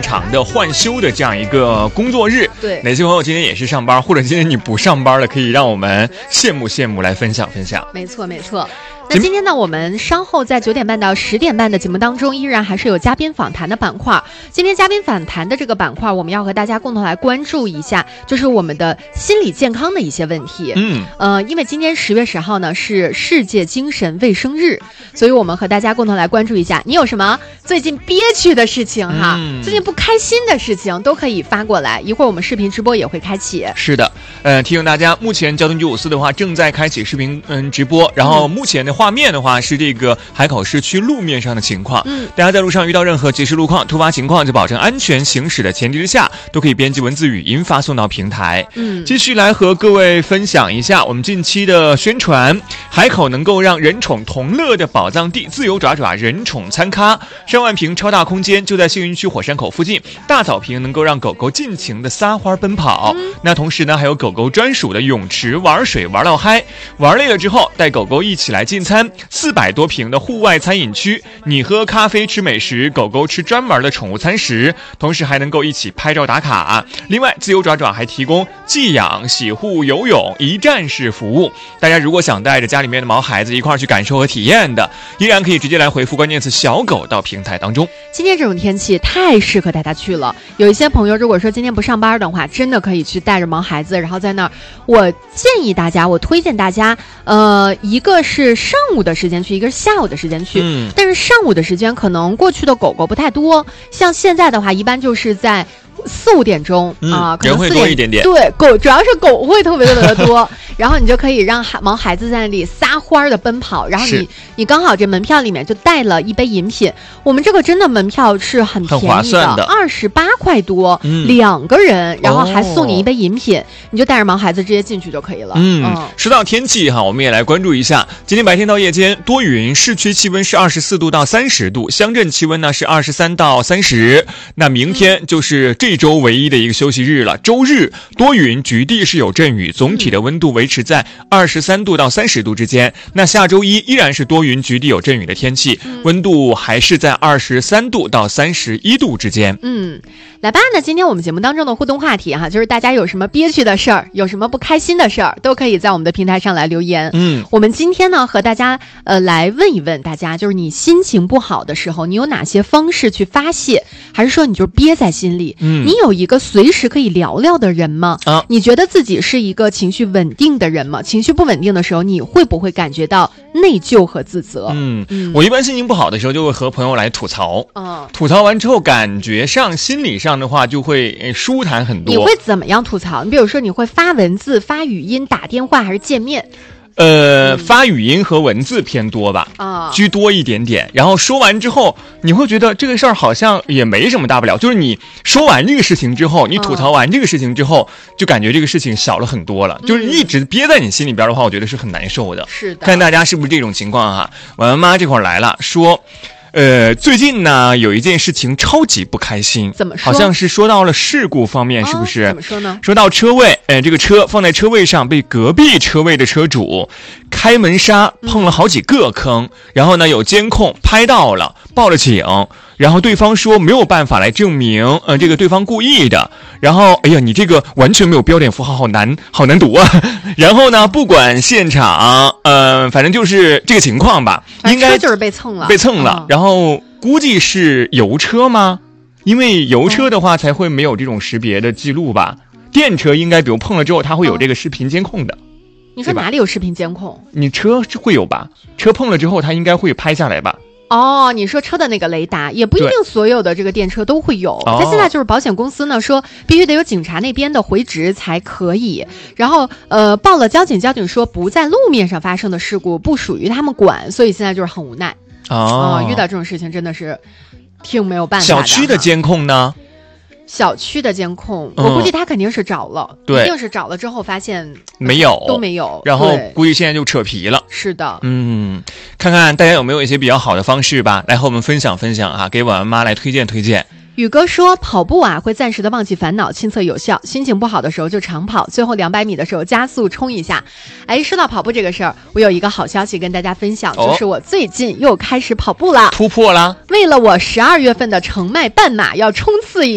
常的换休的这样一个工作日。 对， 哪些朋友今天也是上班，或者今天你不上班了，可以让我们羡慕来分享。 没错。那今天呢，我们稍后在9点半到10点半的节目当中，依然还是有嘉宾访谈的板块。今天嘉宾访谈的这个板块，我们要和大家共同来关注一下，就是我们的心理健康的一些问题。因为今天10月10号呢是世界精神卫生日，所以我们和大家共同来关注一下，你有什么最近憋屈的事情哈，最近不开心的事情都可以发过来。一会儿我们视频直播也会开启。是的， 提醒大家，目前交通954的话正在开启视频直播，然后目前的画面的话是这个海口市区路面上的情况。大家在路上遇到任何即时路况、突发情况，就保证安全行驶的前提之下，都可以编辑文字语音发送到平台。继续来和各位分享一下我们近期的宣传。海口能够让人宠同乐的宝藏地，自由爪爪人宠餐咖，上万平超大空间就在幸运区火山口附近，大草坪能够让狗狗尽情的撒欢奔跑。那同时呢，还有狗狗专属的泳池玩水玩到嗨，玩累了之后带狗狗一起来进餐，400多平的户外餐饮区，你喝咖啡吃美食，狗狗吃专门的宠物餐食，同时还能够一起拍照打卡。另外自由爪爪还提供寄养、洗护、游泳一站式服务，大家如果想带着家里面的毛孩子一块去感受和体验的，依然可以直接来回复关键词小狗到平台当中。 今天这种天气太适合带它去了，有一些朋友如果说今天不上班的话，真的可以去带着毛孩子，然后在那儿，我推荐大家一个是上午的时间去，一个是下午的时间去。但是上午的时间可能过去的狗狗不太多，像现在的话一般就是在4、5点钟啊，可能4点人会多一点点。 对，主要是狗会特别的多，然后你就可以让毛孩子在那里撒欢的奔跑，然后你刚好这门票里面就带了一杯饮品。我们这个真的门票是很便宜的， 很划算的 ，28块多，2个人，然后还送你一杯饮品，你就带着毛孩子直接进去就可以了。 说到天气哈，我们也来关注一下，今天白天到夜间多云，市区气温是24度到30度，乡镇气温呢是23到30。那明天就是这周唯一的一个休息日了，周日多云，局地是有阵雨，总体的温度维持在23度到30度之间。那下周一依然是多云，局地有阵雨的天气，温度还是在23度到31度之间。 来吧，那今天我们节目当中的互动话题哈，就是大家有什么憋屈的事儿，有什么不开心的事儿，都可以在我们的平台上来留言。我们今天呢和大家来问一问大家，就是你心情不好的时候，你有哪些方式去发泄，还是说你就憋在心里？你有一个随时可以聊聊的人吗？你觉得自己是一个情绪稳定的人吗？情绪不稳定的时候，你会不会感觉到内疚和自责？ 我一般心情不好的时候就会和朋友来吐槽。吐槽完之后，感觉上心理上的话就会舒坦很多。 你会怎么样吐槽？你比如说你会发文字、发语音、打电话还是见面？ 发语音和文字偏多吧，居多一点点。然后说完之后，你会觉得这个事儿好像也没什么大不了。就是你说完这个事情之后，你吐槽完这个事情之后，就感觉这个事情小了很多了。就是一直憋在你心里边的话，我觉得是很难受的。 是的， 看大家是不是这种情况哈？婉妈这块来了，说。最近呢有一件事情超级不开心， 怎么说？ 好像是说到了事故方面，是不是？ 怎么说呢？ 说到车位，这个车放在车位上被隔壁车位的车主开门刹碰了好几个坑，然后呢有监控拍到了，报了警，然后对方说没有办法来证明，这个对方故意的。然后哎呀，你这个完全没有标点符号，好难读啊。然后呢，不管现场，反正就是这个情况吧，应该就是被蹭了， 然后估计是油车吗？因为油车的话才会没有这种识别的记录吧。电车应该比如碰了之后，它会有这个视频监控的。 你说哪里有视频监控？ 你车会有吧？车碰了之后，它应该会拍下来吧？ 你说车的那个雷达也不一定所有的这个电车都会有，它现在就是保险公司呢说必须得有警察那边的回执才可以，然后报了交警说不在路面上发生的事故不属于他们管，所以现在就是很无奈。遇到这种事情真的是挺没有办法的。 小区的监控呢？ 小区的监控，我估计他肯定是找了，一定是找了之后发现都没有， 然后估计现在就扯皮了。 是的， 看看大家有没有一些比较好的方式吧，来和我们分享分享啊，给婉婉妈来推荐。 宇哥说跑步会暂时的忘记烦恼，亲测有效，心情不好的时候就长跑，最后200米的时候加速冲一下。说到跑步这个事儿，我有一个好消息跟大家分享，就是我最近又开始跑步了， 突破了。 为了我12月份的澄迈半马要冲刺